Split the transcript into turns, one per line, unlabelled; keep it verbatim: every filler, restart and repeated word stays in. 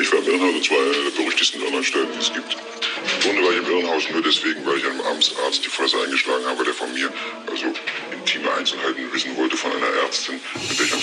Ich war im Irrenhaus, und zwar einer der berüchtigsten Irrenanstalten, die es gibt. Im Grunde war ich im Irrenhaus nur deswegen, weil ich einem Amtsarzt die Fresse eingeschlagen habe, der von mir also intime Einzelheiten wissen wollte von einer Ärztin, mit der ich